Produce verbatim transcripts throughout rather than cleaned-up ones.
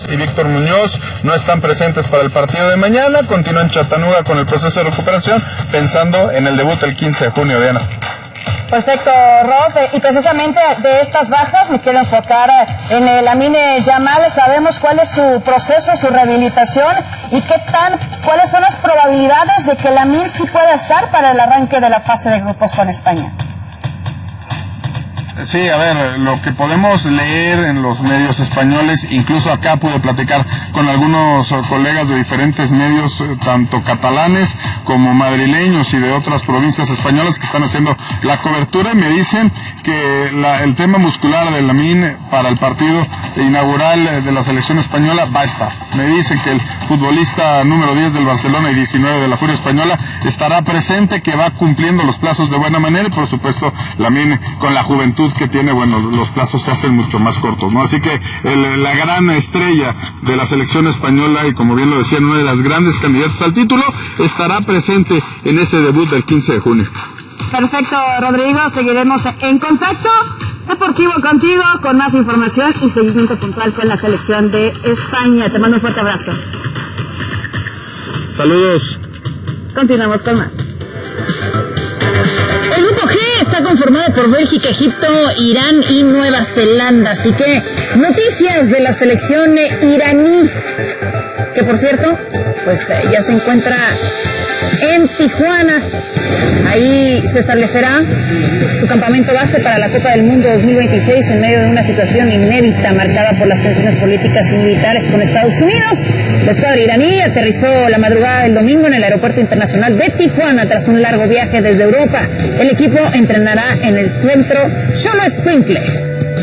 y Víctor Muñoz no están presentes para el partido de mañana. Continúa en Chattanooga con el proceso de recuperación, pensando en el debut el quince de junio, Diana. Perfecto, Rob. Y precisamente de estas bajas me quiero enfocar en el Lamine Yamal. Sabemos cuál es su proceso, su rehabilitación y qué tan, cuáles son las probabilidades de que Lamine sí pueda estar para el arranque de la fase de grupos con España. Sí, a ver, lo que podemos leer en los medios españoles, incluso acá pude platicar con algunos colegas de diferentes medios, tanto catalanes como madrileños y de otras provincias españolas que están haciendo la cobertura, y me dicen que la, el tema muscular de Lamine para el partido inaugural de la selección española va a estar. Me dicen que el futbolista número diez del Barcelona y diecinueve de la Furia Española estará presente, que va cumpliendo los plazos de buena manera, y por supuesto Lamine, con la juventud que tiene, bueno, los plazos se hacen mucho más cortos, ¿no? Así que el, la gran estrella de la selección española, y como bien lo decían, una de las grandes candidatas al título, estará presente en ese debut del quince de junio. Perfecto, Rodrigo, seguiremos en contacto deportivo contigo con más información y seguimiento puntual con la selección de España. Te mando un fuerte abrazo. Saludos. Continuamos con más. El grupo G está conformado por Bélgica, Egipto, Irán y Nueva Zelanda. Así que noticias de la selección iraní, que por cierto, pues eh, ya se encuentra en Tijuana. Ahí se establecerá su campamento base para la Copa del Mundo dos mil veintiséis en medio de una situación inédita marcada por las tensiones políticas y militares con Estados Unidos. La escuadra iraní aterrizó la madrugada del domingo en el Aeropuerto Internacional de Tijuana tras un largo viaje desde Europa. El equipo entrenará en el centro Cholo Sprinkle.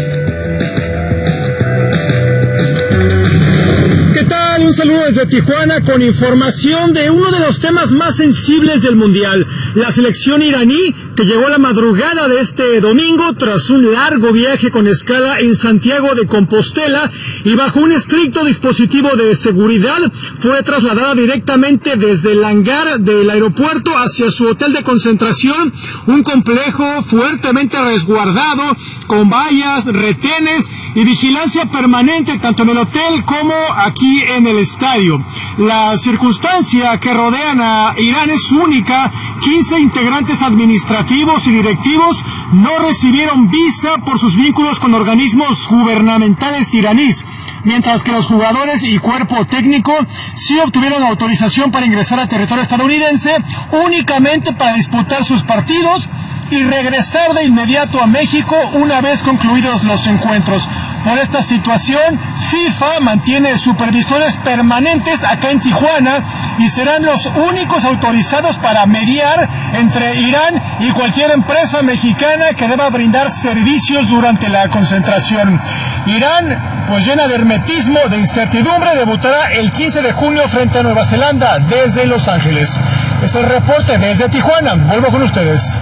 Un saludo desde Tijuana con información de uno de los temas más sensibles del Mundial. La selección iraní, que llegó la madrugada de este domingo tras un largo viaje con escala en Santiago de Compostela y bajo un estricto dispositivo de seguridad, fue trasladada directamente desde el hangar del aeropuerto hacia su hotel de concentración, un complejo fuertemente resguardado con vallas, retenes y vigilancia permanente tanto en el hotel como aquí en el estadio. La circunstancia que rodean a Irán es única. quince integrantes administrativos y directivos no recibieron visa por sus vínculos con organismos gubernamentales iraníes, mientras que los jugadores y cuerpo técnico sí obtuvieron autorización para ingresar a territorio estadounidense únicamente para disputar sus partidos y regresar de inmediato a México una vez concluidos los encuentros. Por esta situación, FIFA mantiene supervisores permanentes acá en Tijuana y serán los únicos autorizados para mediar entre Irán y cualquier empresa mexicana que deba brindar servicios durante la concentración. Irán, pues llena de hermetismo, de incertidumbre, debutará el quince de junio frente a Nueva Zelanda desde Los Ángeles. Es el reporte desde Tijuana. Vuelvo con ustedes.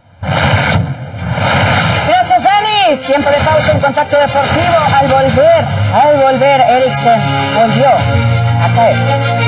Gracias, Dani. Tiempo de pausa en Contacto Deportivo. Al volver, al volver, Eriksen volvió a caer.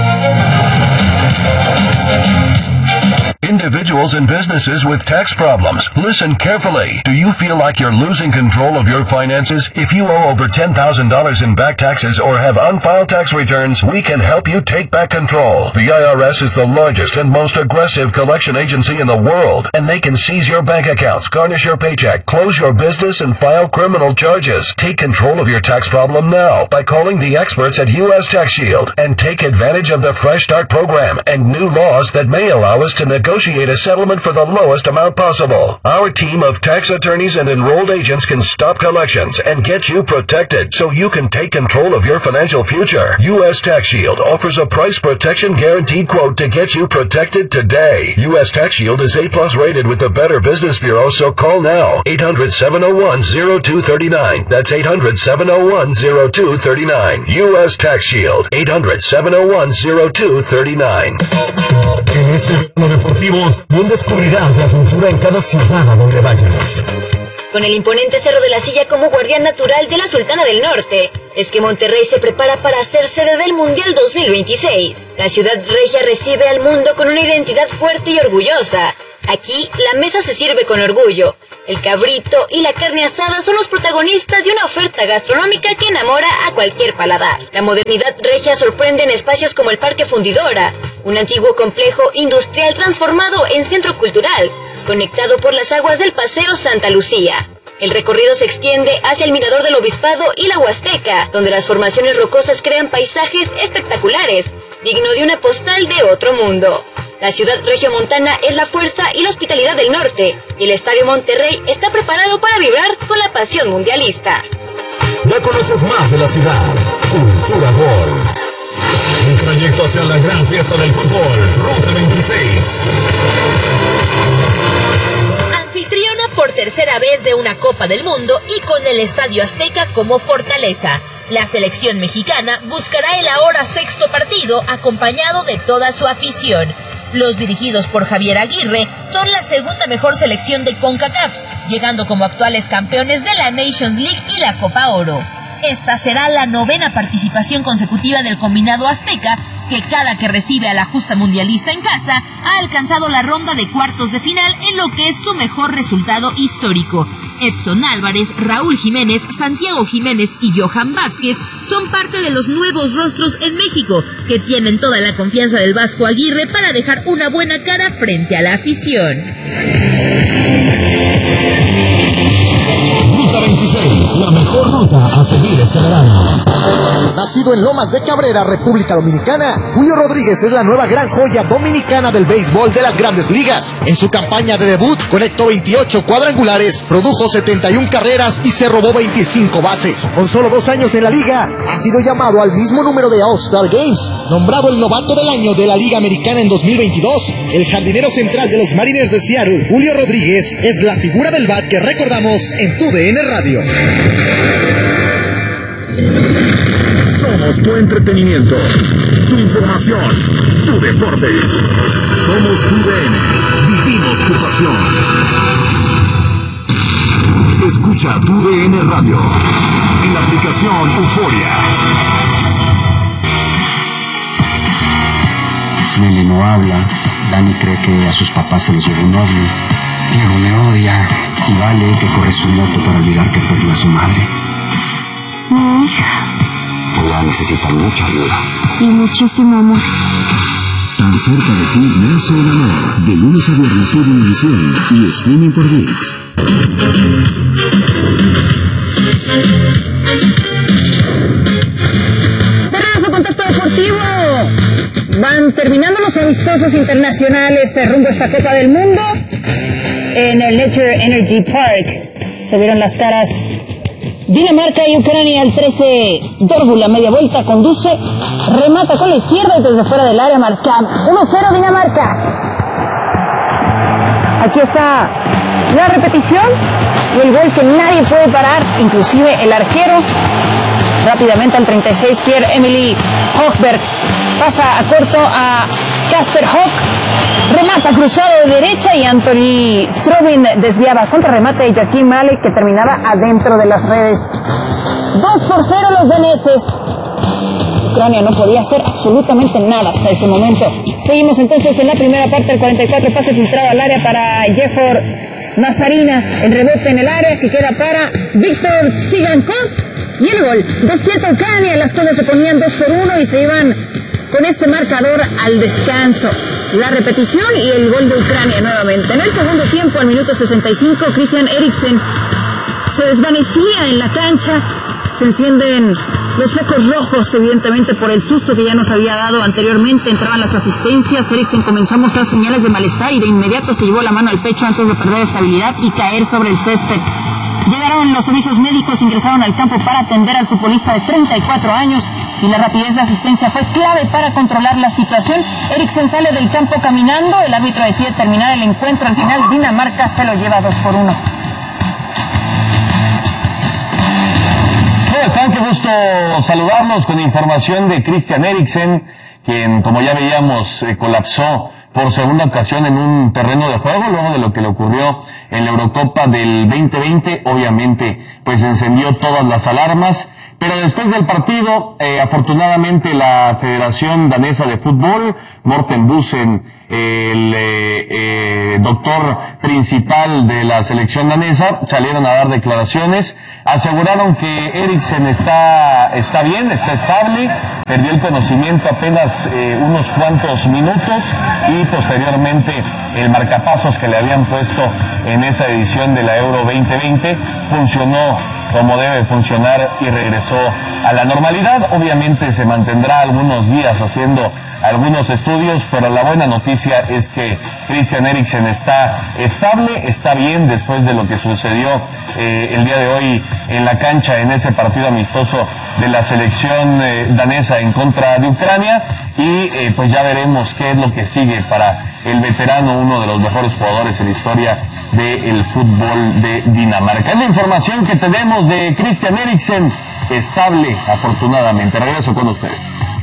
Individuals and businesses with tax problems. Listen carefully. Do you feel like you're losing control of your finances? If you owe over ten thousand dollars in back taxes or have unfiled tax returns, we can help you take back control. The I R S is the largest and most aggressive collection agency in the world, and they can seize your bank accounts, garnish your paycheck, close your business, and file criminal charges. Take control of your tax problem now by calling the experts at U S Tax Shield and take advantage of the Fresh Start program and new laws that may allow us to negotiate a settlement for the lowest amount possible. Our team of tax attorneys and enrolled agents can stop collections and get you protected so you can take control of your financial future. U S Tax Shield offers a price protection guaranteed quote to get you protected today. U S Tax Shield is A plus rated with the Better Business Bureau, so call now. eight hundred, seven oh one, oh two three nine. That's eight hundred, seven oh one, oh two three nine. U S Tax Shield. eight hundred, seven oh one, oh two three nine. En este plano deportivo, no descubrirás la cultura en cada ciudad a donde vayas. Con el imponente Cerro de la Silla como guardián natural de la Sultana del Norte, es que Monterrey se prepara para ser sede del Mundial dos mil veintiséis. La ciudad regia recibe al mundo con una identidad fuerte y orgullosa. Aquí, la mesa se sirve con orgullo. El cabrito y la carne asada son los protagonistas de una oferta gastronómica que enamora a cualquier paladar. La modernidad regia sorprende en espacios como el Parque Fundidora, un antiguo complejo industrial transformado en centro cultural, conectado por las aguas del Paseo Santa Lucía. El recorrido se extiende hacia el Mirador del Obispado y la Huasteca, donde las formaciones rocosas crean paisajes espectaculares, digno de una postal de otro mundo. La ciudad regiomontana es la fuerza y la hospitalidad del norte, y el Estadio Monterrey está preparado para vibrar con la pasión mundialista. Ya conoces más de la ciudad. Cultura Gol. Un trayecto hacia la gran fiesta del fútbol. Ruta veintiséis. Anfitriona por tercera vez de una Copa del Mundo y con el Estadio Azteca como fortaleza. La selección mexicana buscará el ahora sexto partido acompañado de toda su afición. Los dirigidos por Javier Aguirre son la segunda mejor selección de CONCACAF, llegando como actuales campeones de la Nations League y la Copa Oro. Esta será la novena participación consecutiva del combinado azteca, que cada que recibe a la justa mundialista en casa, ha alcanzado la ronda de cuartos de final en lo que es su mejor resultado histórico. Edson Álvarez, Raúl Jiménez, Santiago Jiménez y Johan Vázquez son parte de los nuevos rostros en México, que tienen toda la confianza del Vasco Aguirre para dejar una buena cara frente a la afición. Ruta veintiséis, la mejor ruta a seguir este verano. Nacido en Lomas de Cabrera, República Dominicana, Julio Rodríguez es la nueva gran joya dominicana del béisbol de las Grandes Ligas. En su campaña de debut, conectó veintiocho cuadrangulares, produjo setenta y una carreras y se robó veinticinco bases. Con solo dos años en la liga, ha sido llamado al mismo número de All-Star Games. Nombrado el novato del año de la Liga Americana en dos mil veintidós, el jardinero central de los Mariners de Seattle, Julio Rodríguez, es la figura del bat que recordamos en Tu D N Radio. Somos tu entretenimiento, tu información, tu deporte. Somos Tu D N. Vivimos tu pasión. Escucha Tu D N Radio en la aplicación Euforia. Nelly no habla. Dani cree que a sus papás se los llevó un novio. Diego me odia. Y Vale, que corre su moto para olvidar que perdió a su madre. Mi hija. Ella necesita mucha ayuda. Y muchísimo amor. Tan cerca de ti nace el amor. De lunes a viernes por Univisión y streaming por ViX. Regreso a Contacto Deportivo. Van terminando los amistosos internacionales rumbo a esta Copa del Mundo. En el Nature Energy Park se vieron las caras Dinamarca y Ucrania. El trece, Dorbula, media vuelta, conduce, remata con la izquierda y desde fuera del área marca uno cero Dinamarca. Aquí está la repetición y el gol que nadie puede parar, inclusive el arquero. Rápidamente al treinta y seis, Pierre-Emily Hochberg pasa a corto a Kasper Hock, remata cruzado de derecha y Anthony Trobin desviaba contra remate de Joaquín Malek, que terminaba adentro de las redes. dos por cero los daneses. Ucrania no podía hacer absolutamente nada hasta ese momento. Seguimos entonces en la primera parte del cuarenta y cuatro, pase filtrado al área para Jeffor Nazarina, el rebote en el área que queda para Víctor Tsigankov y el gol. Despierta Ucrania, las cosas se ponían dos por uno y se iban con este marcador al descanso. La repetición y el gol de Ucrania nuevamente. En el segundo tiempo, al minuto sesenta y cinco, Christian Eriksen se desvanecía en la cancha. Se encienden los focos rojos, evidentemente, por el susto que ya nos había dado anteriormente. Entraban las asistencias. Eriksen comenzó a mostrar señales de malestar y de inmediato se llevó la mano al pecho antes de perder estabilidad y caer sobre el césped. Llegaron los servicios médicos, ingresaron al campo para atender al futbolista de treinta y cuatro años y la rapidez de asistencia fue clave para controlar la situación. Eriksen sale del campo caminando, el árbitro decide terminar el encuentro. Al final Dinamarca se lo lleva dos por uno. ¿Cómo están? Qué gusto saludarlos con información de Christian Eriksen, quien, como ya veíamos, eh, colapsó por segunda ocasión en un terreno de juego, luego de lo que le ocurrió en la Eurocopa del veinte veinte. Obviamente, pues encendió todas las alarmas, Pero después del partido, eh, afortunadamente la Federación Danesa de Fútbol, Morten Busen, el eh, eh, doctor principal de la selección danesa, salieron a dar declaraciones, aseguraron que Eriksen está, está bien, está estable, perdió el conocimiento apenas eh, unos cuantos minutos y posteriormente el marcapasos que le habían puesto en esa edición de la Euro veinte veinte funcionó como debe funcionar y regresó a la normalidad. Obviamente se mantendrá algunos días haciendo algunos estudios, pero la buena noticia es que Christian Eriksen está estable, está bien después de lo que sucedió eh, el día de hoy en la cancha en ese partido amistoso de la selección eh, danesa en contra de Ucrania y eh, pues ya veremos qué es lo que sigue para el veterano, uno de los mejores jugadores en la historia del fútbol de Dinamarca. Es la información que tenemos de Christian Eriksen, estable afortunadamente. Regreso con ustedes.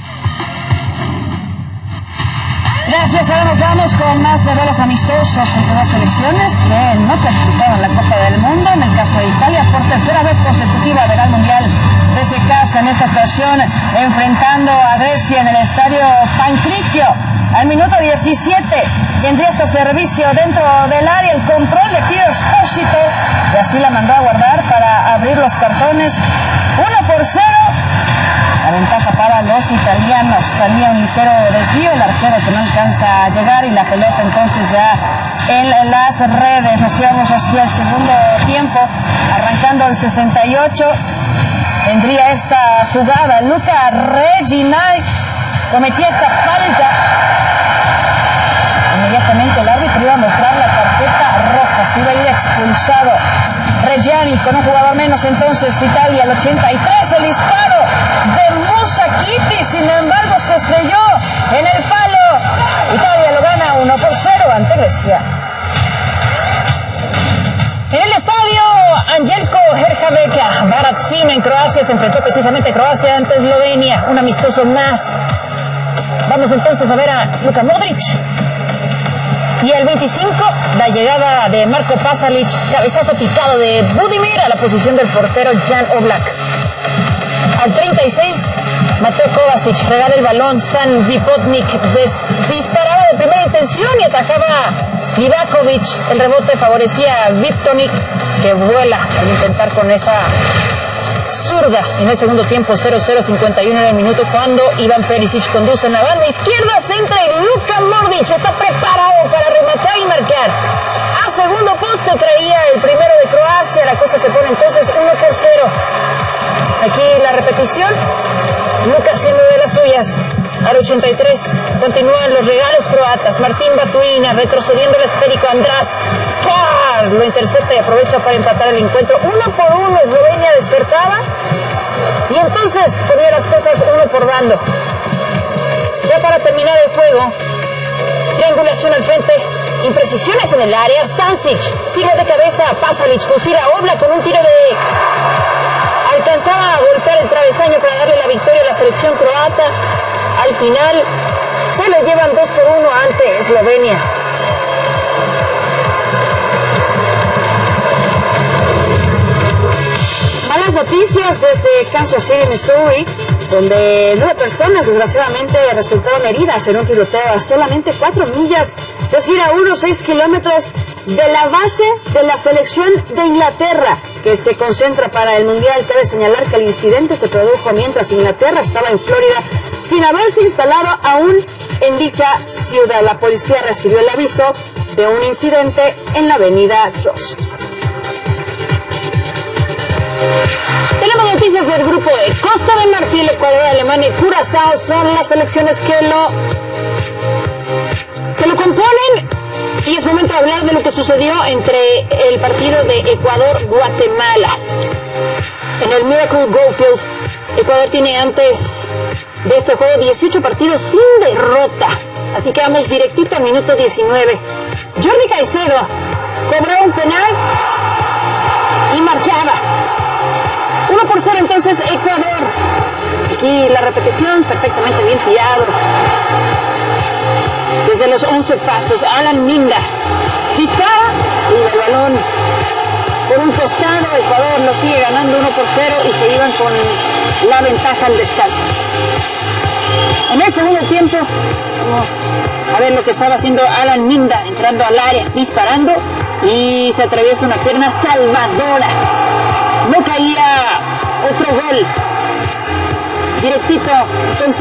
Gracias, ahora nos vamos con más de duelos amistosos entre dos selecciones que no clasificaron a la Copa del Mundo. En el caso de Italia, por tercera vez consecutiva verá el Mundial desde casa, en esta ocasión enfrentando a Grecia en el estadio Pancritio. Al minuto diecisiete vendría este servicio dentro del área, el control de Tio Esposito, y así la mandó a guardar para abrir los cartones. uno por cero. La ventaja para los italianos. Salía un ligero desvío, el arquero que no alcanza a llegar y la pelota entonces ya en las redes. Nos íbamos hacia el segundo tiempo, arrancando el sesenta y ocho. Tendría esta jugada. Luca Reginai cometía esta falta. Inmediatamente el árbitro iba a mostrar la tarjeta roja, se iba a ir expulsado Reggiani con un jugador menos. Entonces Italia al ochenta y tres, el disparo de Musakitti, sin embargo se estrelló en el palo. Italia lo gana uno por cero ante Grecia. En el estadio Angelko Herjavec Baratzin en Croacia se enfrentó precisamente Croacia ante Eslovenia, un amistoso más. Vamos entonces a ver a Luka Modric. Y el veinticinco, la llegada de Marko Pasalic, cabezazo picado de Budimir a la posición del portero Jan Oblak. Al treinta y seis, Mateo Kovacic regala el balón, San Vipotnik disparaba de primera intención y atajaba Livakovic. El rebote favorecía a Viptonic, que vuela al intentar con esa zurda. En el segundo tiempo, cero cero, cincuenta y uno en el minuto, cuando Iván Perisic conduce en la banda izquierda, centra y Luka Modric está preparado para rematar y marcar. A segundo poste traía el primero de Croacia, la cosa se pone entonces uno por cero. Aquí la repetición, Luka haciendo de las suyas. Al ochenta y tres, continúan los regalos croatas. Martín Baturina retrocediendo el esférico. András Skar lo intercepta y aprovecha para empatar el encuentro. Uno por uno, Eslovenia despertaba y entonces ponía las cosas uno por bando. Ya para terminar el juego, triangulación al frente, imprecisiones en el área. Stanisic sigue de cabeza, Pasalic fusila a Oblak con un tiro de... alcanzaba a golpear el travesaño para darle la victoria a la selección croata. Al final se le llevan dos por uno ante Eslovenia. Malas noticias desde Kansas City, Missouri, donde nueve personas desgraciadamente resultaron heridas en un tiroteo a solamente cuatro millas, es decir, a unos seis kilómetros de la base de la selección de Inglaterra, que se concentra para el Mundial. Cabe señalar que el incidente se produjo mientras Inglaterra estaba en Florida, sin haberse instalado aún en dicha ciudad. La policía recibió el aviso de un incidente en la avenida Trust. Tenemos noticias del grupo E. Costa de Marfil, Ecuador, Alemania y Curazao son las selecciones que lo, que lo componen. Y es momento de hablar de lo que sucedió entre el partido de Ecuador-Guatemala. En el Miracle Grow Field, Ecuador tiene antes de este juego dieciocho partidos sin derrota. Así que vamos directito al minuto diecinueve. Jordi Caicedo cobró un penal y marchaba. uno por cero entonces Ecuador. Aquí la repetición, perfectamente bien tirado. Desde los once pasos, Alan Minda dispara, sigue el balón por un costado. Ecuador lo sigue ganando uno por cero y se iban con la ventaja al descanso. En el segundo tiempo, vamos a ver lo que estaba haciendo Alan Minda, entrando al área, disparando, y se atraviesa una pierna salvadora. No caía otro gol. Directito, entonces.